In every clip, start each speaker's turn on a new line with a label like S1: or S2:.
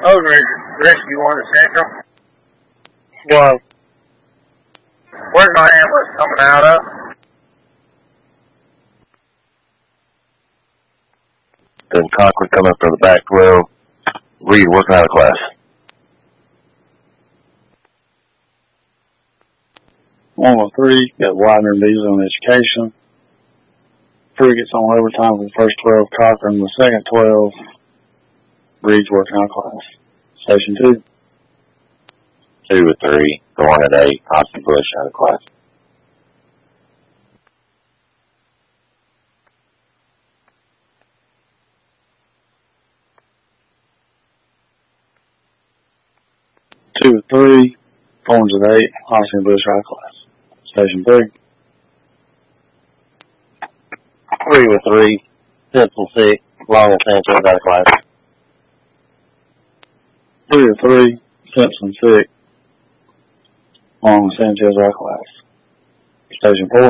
S1: Oh, Rescue 1 to Central.
S2: Well,
S1: Where's my ambulance coming out of?
S3: Then Cochran coming from the back 12. Reed working out of class.
S2: One with 3, got Widener and Diesel on education. Crew gets on overtime for the first 12, Cochran the second 12. Reed's working out of class. Station 2.
S3: 2 with 3, going at 8, Austin Bush out of class.
S2: Two with 3, Thorns at 8, Austin Bush out of class. Station 3.
S3: 3 with 3, Simpson 6, Long and Sanchez out of class.
S2: 3 with 3, Simpson 6, Long and Sanchez out of class. Station 4.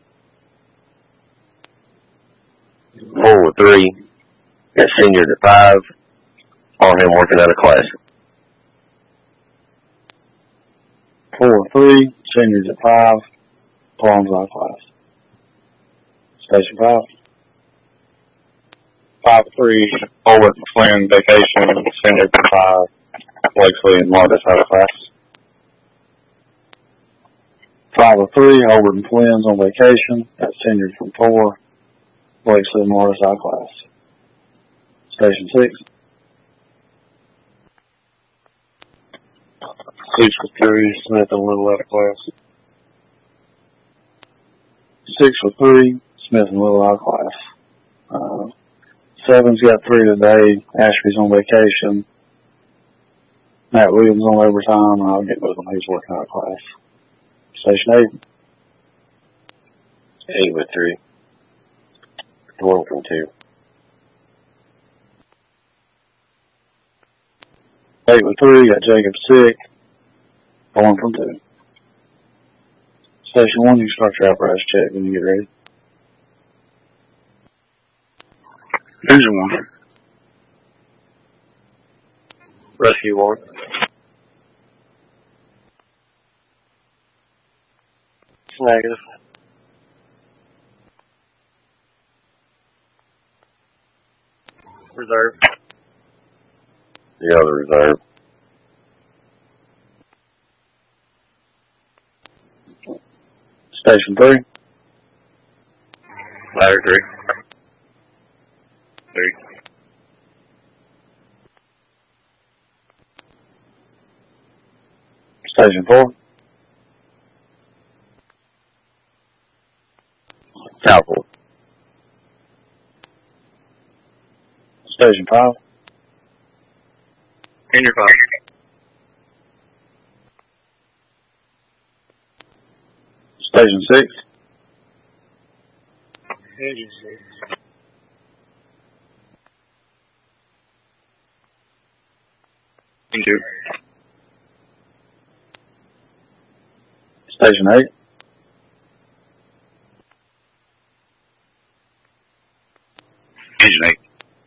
S3: 4 with 3, got Senior at 5, on him working out of class.
S2: 4 with 3, Seniors at 5, Palms out of class. Station 5.
S4: 5 with 3, Howard McFlynn vacation, Senior at 5, Blakesley and Martis out of class.
S2: 5 with 3, Howard and Flynn's on vacation. That's Seniors from 4, Blakesley and Martis out of class. Station 6.
S4: 6 with 3, Smith and Little out of class.
S2: 6 with 3, Smith and Little out of class. 7's got 3 today. Ashby's on vacation. Matt Williams on overtime. I'll get with him. He's working out of class. Station 8.
S3: 8 with 3, 1 from 2.
S2: 8 with 3, got Jacob sick. 1 from 2. Station 1, you start your apparatus check when you get ready.
S4: Division 1. Rescue 1.
S3: Negative.
S4: Reserve.
S3: The other reserve.
S2: Station 3.
S4: Ladder 3. 3.
S2: Station 4.
S3: Southwood.
S2: Station 5.
S4: Senior 5.
S2: Station 6.
S4: Engine 6. Engine 2.
S2: Station 8.
S4: Engine 8.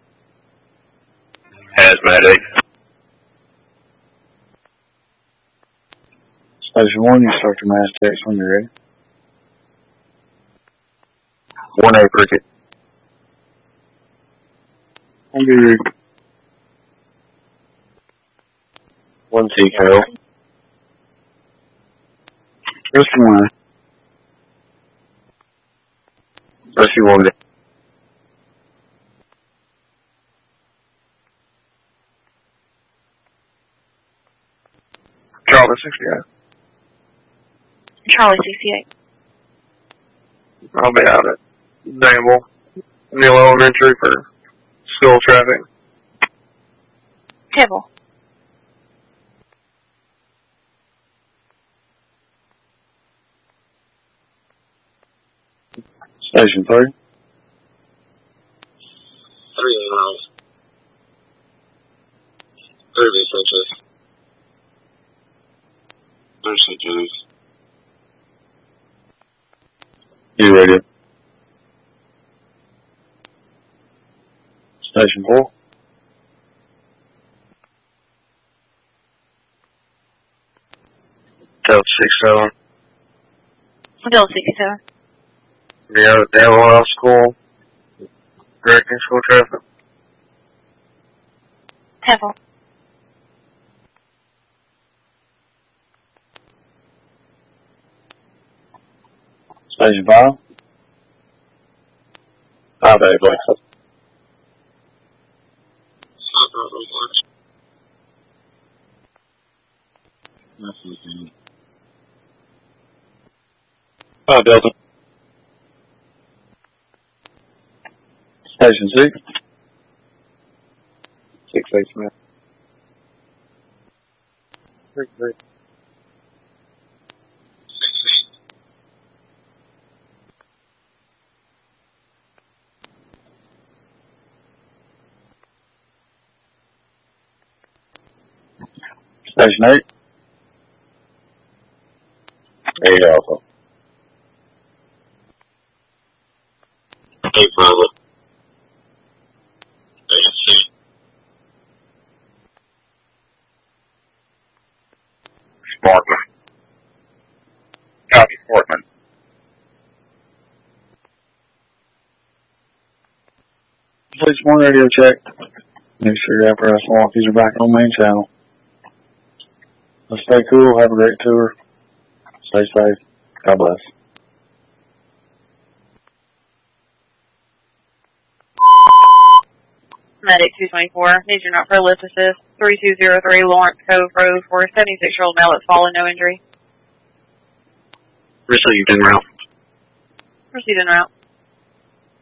S4: Hazmat 8.
S2: Station 1, you start your mass checks when you're ready.
S3: 1A Cricket.
S2: 1B.
S3: 1C Carroll.
S2: Rescue 1.
S3: Rescue 1.
S4: Charlie 68.
S5: Charlie 68.
S4: I'll be out at Danville, Neal Elementary for school traffic.
S5: Tibble.
S2: Station 3.
S4: 3 miles. 3 Sanchez. 3 Sanchez.
S2: You ready? Station 4.
S1: 67.
S5: Still 67.
S1: The Dale School. Directing school traffic.
S5: 10-4.
S2: Station 5.
S4: 5 days, Alexa. Delta.
S2: Station 6.
S4: 6-8 Smith.
S1: 6-8.
S2: Station 8.
S4: 8 Alpha. 8 Bravo.
S1: Sparkman. Copy, Portman.
S2: Station 1 radio check. Make sure your apparatus walkies are back on main channel. Let's stay cool. Have a great tour. Stay safe. God bless.
S5: Medic 224. Needs your not for lift assist. 3203 Lawrence Cove Road for a 76-year-old male that's fallen, no injury.
S1: Received en route.
S5: Proceed en route.